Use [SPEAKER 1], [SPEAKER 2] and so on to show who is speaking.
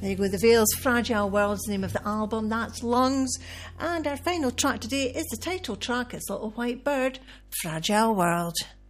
[SPEAKER 1] There you go, The Veils, Fragile World's the name of the album. That's Lungs. And our final track today is the title track. It's Little White Bird, Fragile World.